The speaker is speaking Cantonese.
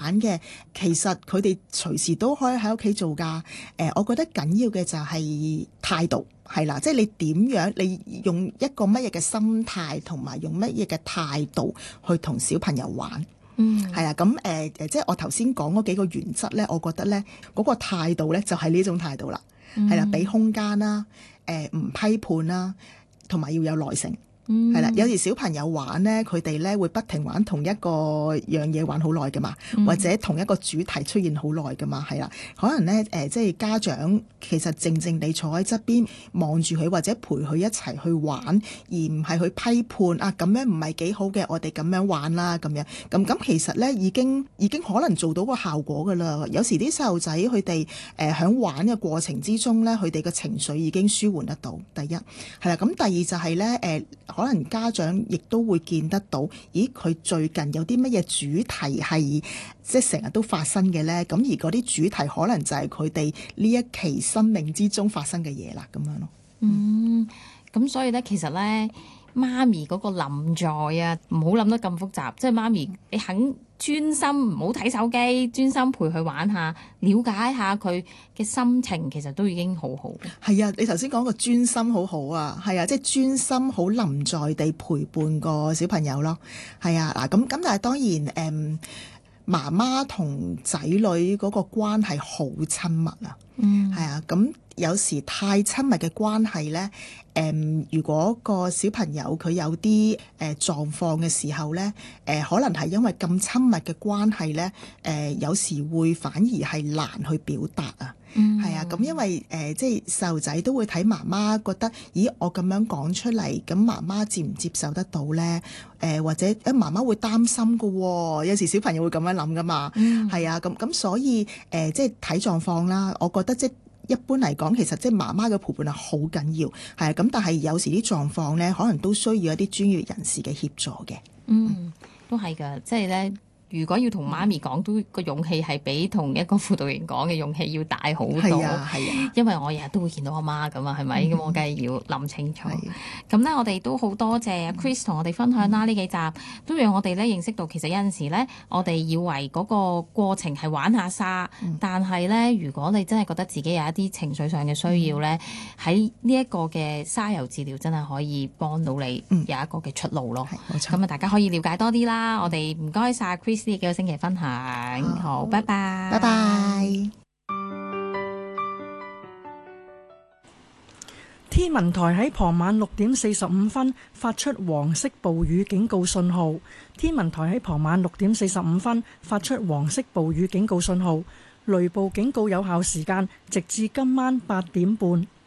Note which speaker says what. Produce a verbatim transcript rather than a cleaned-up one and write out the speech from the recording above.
Speaker 1: 玩嘅，其實佢哋隨時都可以喺屋企做㗎。誒、呃，我覺得緊要嘅就係態度，係啦，即係你點樣，你用一個乜嘢嘅心態同埋用乜嘢嘅態度去同小朋友玩。嗯，係啊，咁誒誒，即係我頭先講嗰幾個原則咧，我覺得咧嗰、嗰個態度咧就係呢種態度啦，係啦、嗯，俾空間啦，誒、呃、唔批判啦，同埋要有耐性。係啦、嗯，有時小朋友玩咧，佢哋咧會不停玩同一個樣嘢玩好耐噶嘛，嗯、或者同一個主題出現好耐噶嘛，係啦，可能咧誒、呃，即係家長其實靜靜地坐喺側邊望住佢，或者陪佢一齊去玩，而唔係去批判啊，咁樣唔係幾好嘅，我哋咁樣玩啦，咁樣咁咁其實咧已經已經可能做到個效果噶啦。有時啲細路仔佢哋誒喺玩嘅過程之中咧，佢哋嘅情緒已經舒緩得到。第一係啦，咁第二就係咧誒。呃可能家長亦都會見得到，咦？佢最近有啲乜嘢主題係即係成日都發生嘅呢？咁而嗰啲主題可能就係佢哋呢一期生命之中發生嘅嘢啦，咁樣咯。
Speaker 2: 嗯，咁所以呢，其實呢，媽咪嗰個臨在啊，唔好諗得咁複雜，即係媽咪你肯專心唔好睇手機，專心陪佢玩下，了解下佢嘅心情，其實都已經好好。
Speaker 1: 係啊，你頭先講個專心好好啊，係啊，即係專心好臨在地陪伴個小朋友咯。係啊，嗱咁咁，但係當然誒、嗯，媽媽同仔女嗰個關係好親密啊。嗯，係啊，咁有時太親密嘅關係咧。誒、嗯，如果個小朋友佢有啲誒、呃、狀況嘅時候咧，誒、呃、可能係因為咁親密嘅關係咧，誒、呃、有時會反而係難去表達啊。嗯，係啊，咁因為誒、呃、即係細路仔都會睇媽媽覺得，咦，我咁樣講出嚟，咁媽媽接唔接受得到咧？誒、呃、或者誒媽媽會擔心㗎喎，有時小朋友會咁樣諗㗎嘛。嗯，係啊，咁咁所以誒、呃、即係睇狀況啦。我覺得即一般嚟講，其實即係媽媽嘅陪伴係好緊要，係啊，咁但係有時啲狀況咧，可能都需要一啲專業人士嘅協助嘅。
Speaker 2: 嗯，都係㗎，即係咧。如果要同媽咪講，都個勇氣係比同一個輔導員講嘅勇氣要大好多。係啊，係啊，因為我日日都會見到阿媽咁啊，係咪？咁、嗯、我梗係要諗清楚。咁咧，我哋都好多謝 Chris 同我哋分享啦，呢、嗯、幾集都讓我哋咧認識到，其實有陣時咧，我哋以為嗰個過程係玩下沙，嗯、但係咧，如果你真係覺得自己有一啲情緒上嘅需要咧，喺呢一個嘅沙遊治療真係可以幫到你有一個嘅出路咯。冇錯。咁啊，大家可以了解多啲啦。我哋唔該晒 Chris。呢幾個星期分享，好，拜拜，
Speaker 1: 拜拜。
Speaker 3: 天文台喺傍晚六點四十五分發出黃色暴雨警告信號。天文台喺傍晚六點四十五分發出黃色暴雨警告信號，雷暴警告有效時間直至今晚八點半。